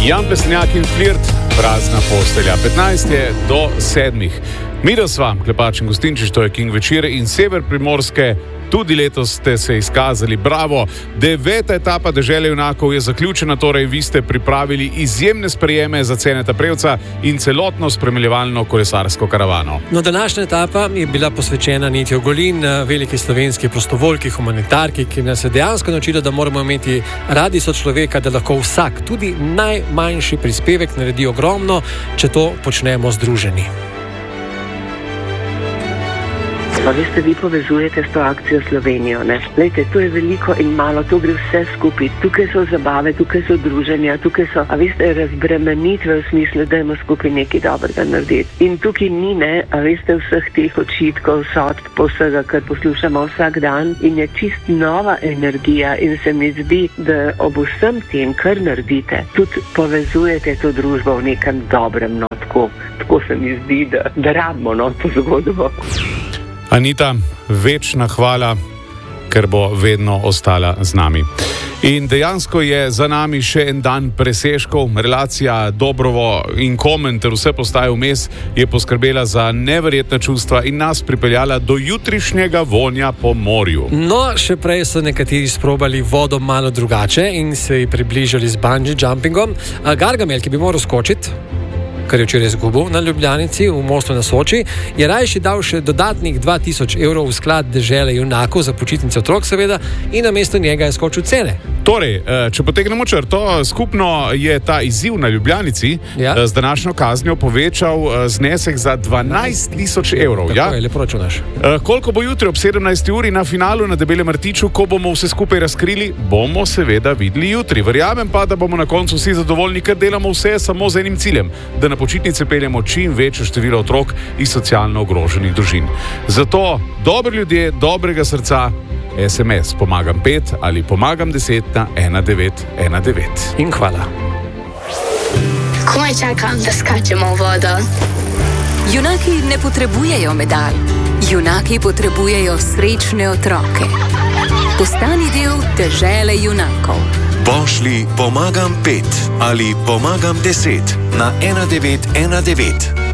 Jan Plestenjak in Flirt, prazna postelja. 15 je do 7. Midva sva, Klepač in Gostinčič, to je King večer in sever Primorske. Tudi letos ste se izkazali, bravo. 9. etapa Dežele junakov je zaključena, torej vi ste pripravili izjemne sprejeme za Ceneta Prevca in celotno spremljevalno kolesarsko karavano. No, današnja etapa je bila posvečena Niti Ogulin, veliki slovenski prostovoljki, humanitarki, ki nas je dejansko naučila, da moramo imeti radi sočloveka, da lahko vsak, tudi najmanjši prispevek naredi ogromno, če to počnemo združeni. Pa veste, vi povezujete s to akcijo Slovenijo, ne? Lejte, to je veliko in malo, to gre vse skupaj. Tukaj so zabave, tukaj so druženja, tukaj so, a veste, razbremenitve v smislu, da imamo skupaj nekaj dobrega narediti. In tukaj ni, ne, a veste, vseh teh očitkov, sodb, vsega, kar poslušamo vsak dan in je čist nova energija in se mi zdi, da ob vsem tem, kar naredite, tudi povezujete to družbo v nekem dobrem, no, tako se mi zdi, da rabimo, no, to zgodbo. Anita, večna hvala, ker bo vedno ostala z nami. In dejansko je za nami še en dan presežkov. Relacija Dobrovo in Komen ter vse postaje vmes je poskrbela za neverjetna čustva in nas pripeljala do jutrišnjega vonja po morju. No, še prej so nekateri sprobali vodo malo drugače in se ji približali z bungee jumpingom. Gargamel, ki bi moral skočiti, kar je včeraj izgubil na Ljubljanici v Mostu na Soči, je rajši dal še dodatnih 2000 evrov v sklad Dežele junakov za počitnice otrok, seveda, in namesto njega je skočil cene. Torej, če potegnemo črto, skupno je ta izziv na Ljubljanici z današnjo kaznjo povečal znesek za 12 000 evrov. Tako je, lepo računaš. Koliko bo jutri ob 17. uri na finalu na Debelem rtiču, ko bomo vse skupaj razkrili, bomo seveda videli jutri. Verjamem pa, da bomo na koncu vsi zadovoljni, ker delamo vse samo z enim ciljem, da na počitnice peljemo čim večje število otrok iz socialno ogroženih družin. Zato, dobri ljudje, dobrega srca, SMS pomagam 5 ali pomagam 10 na 1919. In hvala. Komaj čakam, da skačemo v vodo. Junaki ne potrebujejo medalj. Junaki potrebujejo srečne otroke. Postani del Dežele junakov. Pošlji pomagam 5 ali pomagam 10 na 1919.